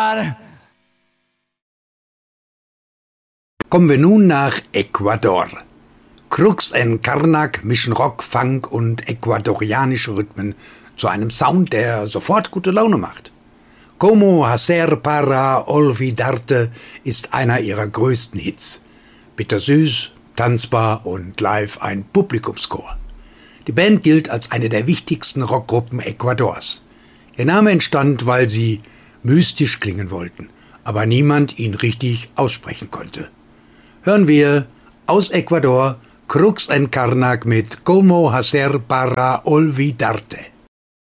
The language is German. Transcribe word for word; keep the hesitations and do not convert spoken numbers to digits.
Señor. Kommen wir nun nach Ecuador. Crux en Karnak mischen Rock, Funk und ecuadorianische Rhythmen zu einem Sound, der sofort gute Laune macht. Como hacer para olvidarte ist einer ihrer größten Hits. Bittersüß, tanzbar und live ein Publikumschor. Die Band gilt als eine der wichtigsten Rockgruppen Ecuadors. Ihr Name entstand, weil sie mystisch klingen wollten, aber niemand ihn richtig aussprechen konnte. Hören wir aus Ecuador Crux en Karnak mit Como hacer para olvidarte.